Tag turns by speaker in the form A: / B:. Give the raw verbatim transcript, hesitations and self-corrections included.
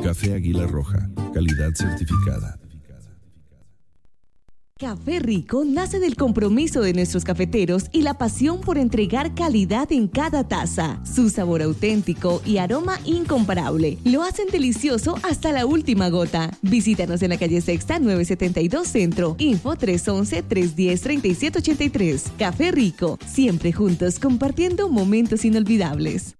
A: Café Águila Roja, calidad certificada.
B: Café Rico nace del compromiso de nuestros cafeteros y la pasión por entregar calidad en cada taza. Su sabor auténtico y aroma incomparable lo hacen delicioso hasta la última gota. Visítanos en la calle Sexta nueve setenta y dos Centro. Info tres once, tres diez, treinta y siete ochenta y tres. Café Rico, siempre juntos compartiendo momentos inolvidables.